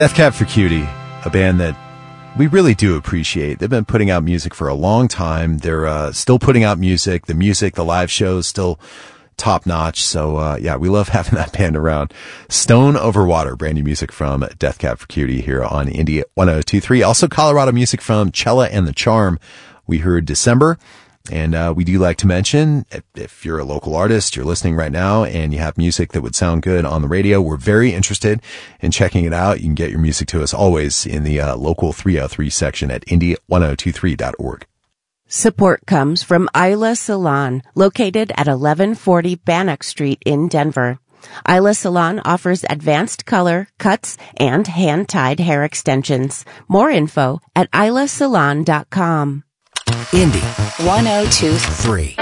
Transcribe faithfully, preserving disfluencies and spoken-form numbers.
Death Cab for Cutie, a band that we really do appreciate. They've been putting out music for a long time. They're uh, still putting out music. The music, the live shows, still top notch. So uh, yeah, we love having that band around. Stone Over Water, brand new music from Death Cab for Cutie here on Indie one oh two point three. Also Colorado music from Cella and the Charm. We heard December. And uh, we do like to mention, if, if you're a local artist, you're listening right now, and you have music that would sound good on the radio, we're very interested in checking it out. You can get your music to us always in the uh, local three oh three section at indie one oh two three dot org. Support comes from Isla Salon, located at eleven forty Bannock Street in Denver. Isla Salon offers advanced color, cuts, and hand-tied hair extensions. More info at isla salon dot com. Indie one oh two three.